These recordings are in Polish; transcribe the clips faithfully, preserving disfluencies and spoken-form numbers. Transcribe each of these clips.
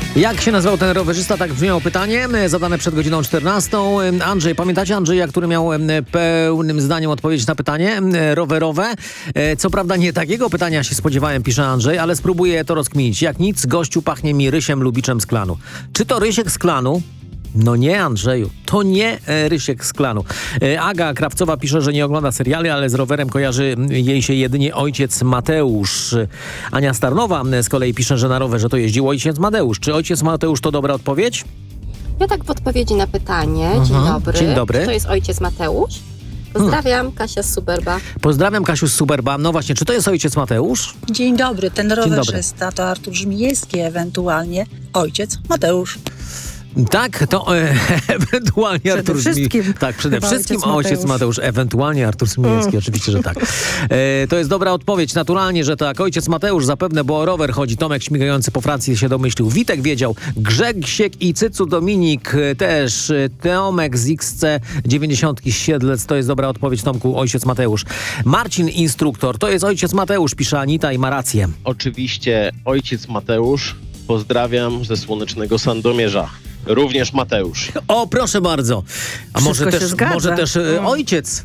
Jak się nazywał ten rowerzysta? Tak brzmiało pytanie, zadane przed godziną czternastą. Andrzej, pamiętacie Andrzeja, który miał pełnym zdaniem odpowiedź na pytanie rowerowe? Co prawda nie takiego pytania się spodziewałem, pisze Andrzej, ale spróbuję to rozkminić. Jak nic, gościu pachnie mi Rysiem Lubiczem z Klanu. Czy to Rysiek z Klanu? No nie, Andrzeju, to nie e, Rysiek z Klanu. E, Aga Krawcowa pisze, że nie ogląda seriali, ale z rowerem kojarzy jej się jedynie ojciec Mateusz. Ania Starnowa z kolei pisze, że na rowerze to jeździł ojciec Mateusz. Czy ojciec Mateusz to dobra odpowiedź? Ja tak w odpowiedzi na pytanie. Dzień Mhm. dobry. Dzień dobry. Czy to jest ojciec Mateusz? Pozdrawiam, hmm. Kasia z Suberba. Pozdrawiam, Kasiu z Suberba. No właśnie, czy to jest ojciec Mateusz? Dzień dobry, ten dobry. rowerzysta to Artur Żmijewski, ewentualnie ojciec Mateusz. Tak, to e, ewentualnie Przede Artur wszystkim. Żmi... Tak, przede Chyba wszystkim ojciec ojciec Mateusz. Mateusz, ewentualnie Artur Żmijewski, mm. oczywiście, że tak. E, to jest dobra odpowiedź, naturalnie, że tak. Ojciec Mateusz zapewne, bo o rower chodzi. Tomek śmigający po Francji się domyślił. Witek wiedział. Grzegsiek i Cycu Dominik też. Tomek z X C dziewięćdziesiąt Siedlec, to jest dobra odpowiedź, Tomku, ojciec Mateusz. Marcin instruktor, to jest ojciec Mateusz, pisze Anita i ma rację. Oczywiście ojciec Mateusz. Pozdrawiam ze słonecznego Sandomierza. Również Mateusz. O, proszę bardzo. A może Wszystko się też, zgadza. może też e, ojciec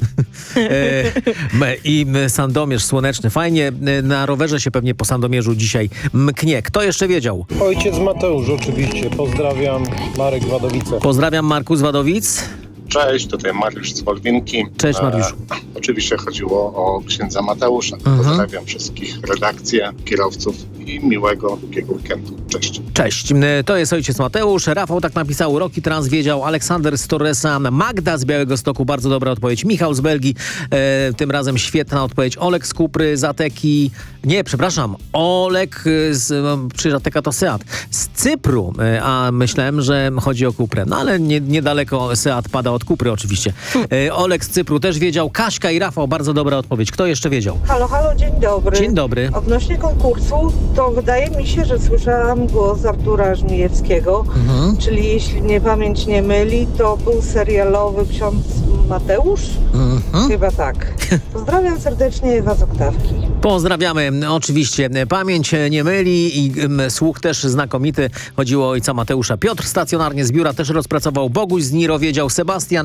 e, m- i m- Sandomierz słoneczny. Fajnie, e, na rowerze się pewnie po Sandomierzu dzisiaj mknie. Kto jeszcze wiedział? Ojciec Mateusz oczywiście. Pozdrawiam, Marek Wadowice. Pozdrawiam, Marku z Wadowic. Cześć, tutaj Mariusz z Wolwinki. Cześć, Mariusz. E, oczywiście chodziło o księdza Mateusza. Mhm. Pozdrawiam wszystkich, redakcję, kierowców i miłego, długiego weekendu. Cześć. Cześć, e, to jest ojciec Mateusz. Rafał tak napisał, Roki Trans wiedział, Aleksander z Torresa, Magda z Białegostoku, bardzo dobra odpowiedź. Michał z Belgii, e, tym razem świetna odpowiedź. Olek z Kupry, Zateki, nie, przepraszam, Olek z, no, przecież Ateka to Seat, z Cypru, e, a myślałem, że chodzi o Kuprę. No ale nie, niedaleko Seat pada od Kupry oczywiście. E, Olek z Cypru też wiedział, Kaśka i Rafał, bardzo dobra odpowiedź. Kto jeszcze wiedział? Halo, halo, dzień dobry. Dzień dobry. Odnośnie konkursu, to wydaje mi się, że słyszałam głos Artura Żmijewskiego, Mhm. czyli jeśli mnie pamięć nie myli, to był serialowy ksiądz Mateusz? Mhm. Chyba tak. Pozdrawiam serdecznie, Ewa z Oktawki. Pozdrawiamy, oczywiście. Pamięć nie myli i ym, słuch też znakomity. Chodziło o ojca Mateusza. Piotr stacjonarnie z biura też rozpracował. Boguś z Niro wiedział. Sebastian